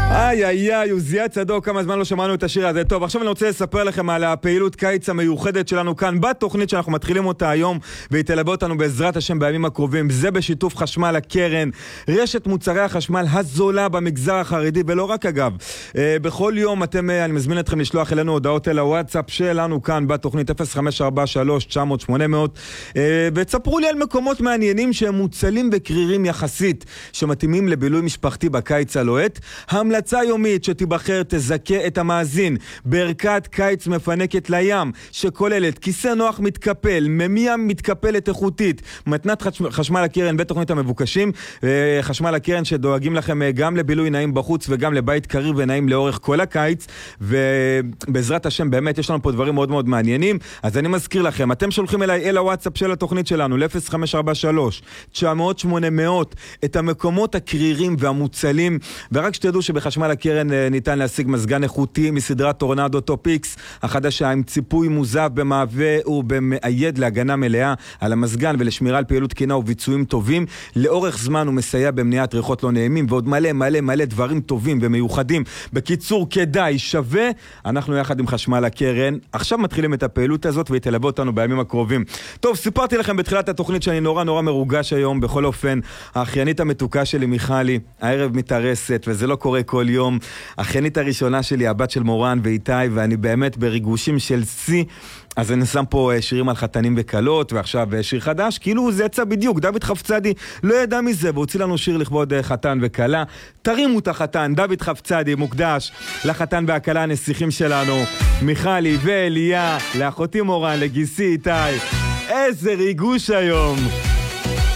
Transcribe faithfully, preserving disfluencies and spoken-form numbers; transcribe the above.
איי איי איי, עוזיה צדוק, כמה זמן לא שמענו את השיר הזה. טוב, עכשיו אני רוצה לספר לכם על הפעילות קיץ המיוחדת שלנו כאן בתוכנית שאנחנו מתחילים אותה היום, והיא תלווה אותנו בעזרת השם בימים הקרובים. זה בשיתוף חשמל הקרן, רשת מוצרי החשמל הזולה במגזר החרדי, ולא רק אגב. אה, בכל יום אתם, אני מזמין אתכם לשלוח אלינו הודעות אל הוואטסאפ שלנו כאן בתוכנית אפס חמש ארבע שלוש תשע מאות שמונה מאות, אה, ותספרו לי על מקומות מעניינים שהם מוצלים וקרירים יחסית, שמתאימים לבילוי משפחתי בקיץ הלוהט. המלצה יומית שתיבחר תזכה את המאזין בערכת קיץ מפנקת לים, שכוללת כיסא נוח מתקפל, ממיה מתקפלת איכותית, מתנת חשמל הקרן בתוכנית המבוקשים. חשמל הקרן שדואגים לכם גם לבילוי נעים בחוץ וגם לבית קריר ונעים לאורך כל הקיץ, ובעזרת השם באמת יש לנו פה דברים מאוד מאוד מעניינים. אז אני מזכיר לכם, אתם שולחים אליי אל הוואטסאפ של התוכנית שלנו ל-אפס חמש ארבע שלוש תשע מאות שמונה מאות את המקומות הקרירים והמוצלים, ורק שתדעו שבחשמל הקרן ניתן להשיג מזגן איכותי מסדרת טורנדו טופ-איקס החדשה, עם ציפוי מוזב במעווה ובמאייד להגנה מלאה על המזגן ולשמירה על פעילות תקינה וביצועים טובים לאורך זמן. הוא מסייע במניעת ריחות לא נעימים ועוד מלא מלא מלא דברים טובים ומיוחדים. בקיצור, כדאי, שווה. אנחנו יחד עם חשמל הקרן עכשיו מתחילים את הפעילות הזאת והיא תלווה אותנו בימים הקרובים. טוב, סיפרתי לכם בתחילת התוכנית שאני נורא נורא מרוגש היום. בכל אופן, האחיינית המתוקה שלי מיכלי הערב מתארסת, וזה לא קורה כל יום. האחיינית הראשונה שלי, הבת של מורן ואיתי, ואני באמת בריגושים של סי. אז אני שם פה שירים על חתנים וקלות, ועכשיו שיר חדש, כאילו זה יצא בדיוק. דוד חפצדי לא ידע מזה, והוציא לנו שיר לכבוד חתן וקלה. תרימו את החתן, דוד חפצדי, מוקדש לחתן והקלה הנסיכים שלנו, מיכלי ואליה, לאחותי מורן, לגיסי איתי. איזה ריגוש היום.